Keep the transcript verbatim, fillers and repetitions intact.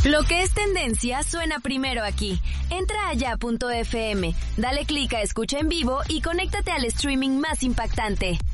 Lo que es tendencia suena primero aquí. Entra a ya punto f m, dale clic a escucha en vivo y conéctate al streaming más impactante.